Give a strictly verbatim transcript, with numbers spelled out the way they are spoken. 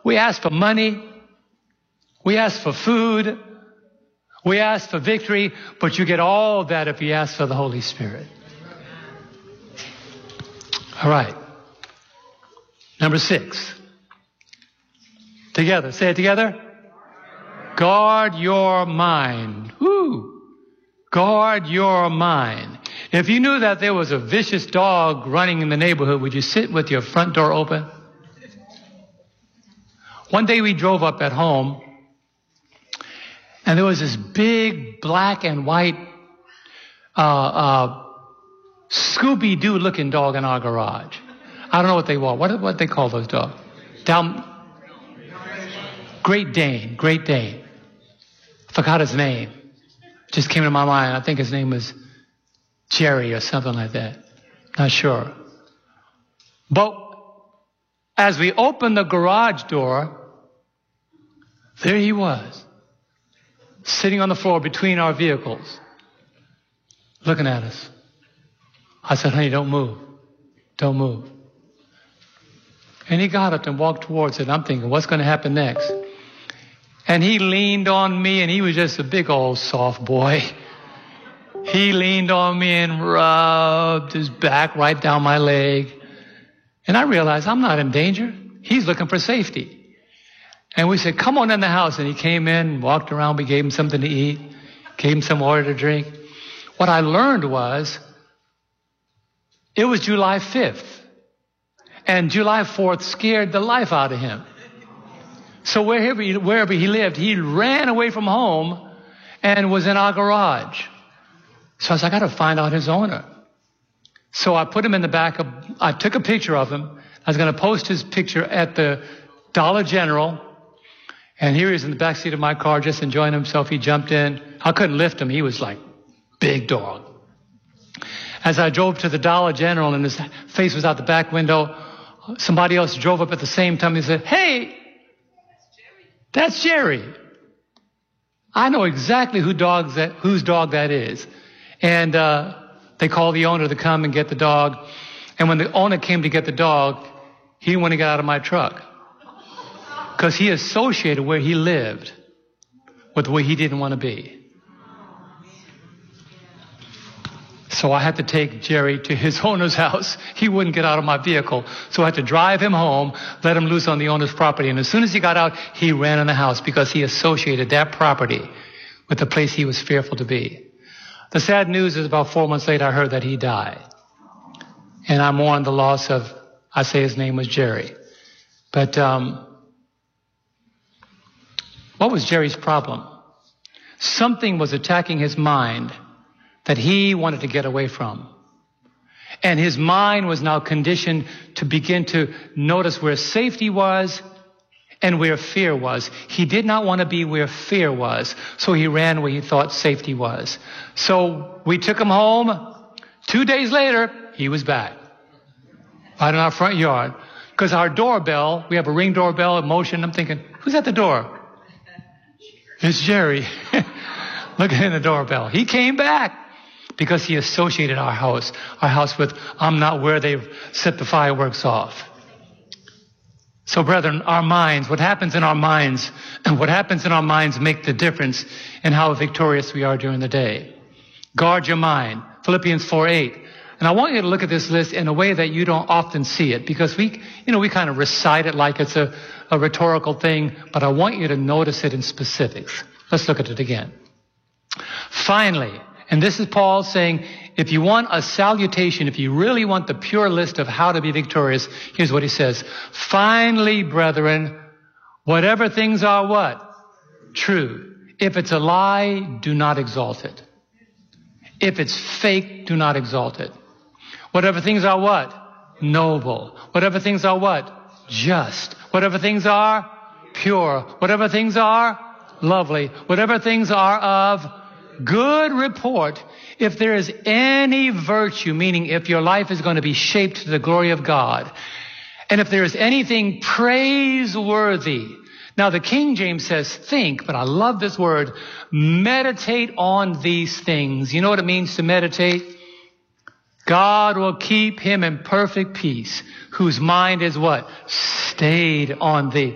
We ask for money. We ask for food. We ask for victory, but you get all that if you ask for the Holy Spirit. All right. Number six. Together. Say it together. Guard your mind. Woo. Guard your mind. If you knew that there was a vicious dog running in the neighborhood, would you sit with your front door open? One day we drove up at home, and there was this big black and white uh, uh, Scooby-Doo looking dog in our garage. I don't know what they were. What what they call those dogs? Down, Great Dane. Great Dane. Forgot his name. Just came to my mind. I think his name was Jerry or something like that. Not sure. But as we opened the garage door, there he was, sitting on the floor between our vehicles, looking at us. I said, honey, don't move. Don't move. And he got up and walked towards it. I'm thinking, what's going to happen next? And he leaned on me, and he was just a big old soft boy. He leaned on me and rubbed his back right down my leg. And I realized I'm not in danger. He's looking for safety. And we said, come on in the house. And he came in, walked around. We gave him something to eat, gave him some water to drink. What I learned was it was July fifth. And July fourth scared the life out of him. So wherever he, wherever he lived, he ran away from home and was in our garage. So I said, I got to find out his owner. So I put him in the back of, I took a picture of him. I was going to post his picture at the Dollar General. And here he is in the back seat of my car, just enjoying himself. He jumped in. I couldn't lift him. He was like, big dog. As I drove to the Dollar General and his face was out the back window, somebody else drove up at the same time. He said, hey, that's Jerry. I know exactly who dogs that, whose dog that is. And uh, they called the owner to come and get the dog. And when the owner came to get the dog, he didn't want to get out of my truck, because he associated where he lived with where he didn't want to be. So I had to take Jerry to his owner's house. He wouldn't get out of my vehicle. So I had to drive him home, let him loose on the owner's property. And as soon as he got out, he ran in the house, because he associated that property with the place he was fearful to be. The sad news is about four months later, I heard that he died. And I mourned the loss of, I say his name was Jerry. But um, what was Jerry's problem? Something was attacking his mind that he wanted to get away from. And his mind was now conditioned to begin to notice where safety was and where fear was. He did not want to be where fear was, so he ran where he thought safety was. So we took him home. Two days later, he was back, right in our front yard. Because our doorbell, we have a Ring doorbell in motion. I'm thinking, who's at the door? It's Jerry. Looking in the doorbell. He came back because he associated our house, our house with, I'm not where they've set the fireworks off. So brethren, our minds, what happens in our minds, and what happens in our minds make the difference in how victorious we are during the day. Guard your mind. Philippians four eight. And I want you to look at this list in a way that you don't often see it, because we, you know, we kind of recite it like it's a, a rhetorical thing, but I want you to notice it in specifics. Let's look at it again. Finally, and this is Paul saying, if you want a salutation, if you really want the pure list of how to be victorious, here's what he says. Finally, brethren, whatever things are what? True. If it's a lie, do not exalt it. If it's fake, do not exalt it. Whatever things are what? Noble. Whatever things are what? Just. Whatever things are pure. Whatever things are lovely. Whatever things are of good report. If there is any virtue, meaning if your life is going to be shaped to the glory of God, and if there is anything praiseworthy. Now the King James says think, but I love this word, meditate on these things. You know what it means to meditate? God will keep him in perfect peace, whose mind is what? Stayed on thee.